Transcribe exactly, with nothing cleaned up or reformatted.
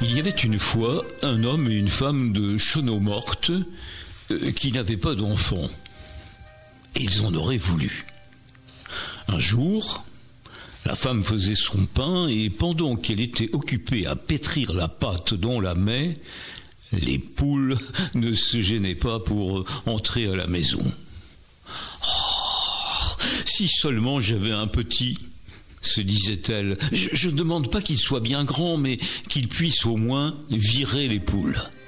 Il y avait une fois un homme et une femme de Chenaud-Morte euh, qui n'avaient pas d'enfants. Et ils en auraient voulu. Un jour, la femme faisait son pain et pendant qu'elle était occupée à pétrir la pâte dans la maie, les poules ne se gênaient pas pour entrer à la maison. Oh, si seulement j'avais un petit, se disait-elle. Je, je ne demande pas qu'il soit bien grand, mais qu'il puisse au moins virer les poules.